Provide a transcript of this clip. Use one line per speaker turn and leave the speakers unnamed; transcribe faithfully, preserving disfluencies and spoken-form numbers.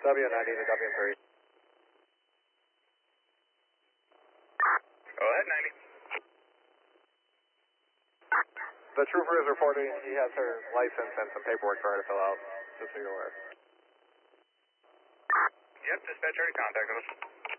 W ninety to W three.
Go ahead, ninety.
The trooper is reporting he has her license and some paperwork for her to fill out, just so you're aware.
Yep, dispatch already contacted us.